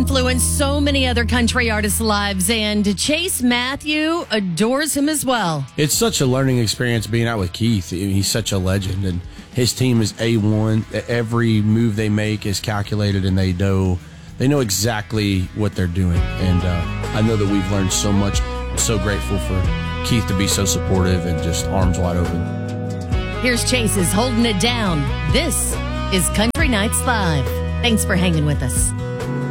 Influenced so many other country artists' lives, and Chase Matthew adores him as well. It's such a learning experience being out with Keith. He's such a legend, and his team is A1. Every move they make is calculated, and they know exactly what they're doing. And I know that we've learned so much. I'm so grateful for Keith to be so supportive and just arms wide open. Here's Chase's Holding It Down. This is Country Nights Live. Thanks for hanging with us.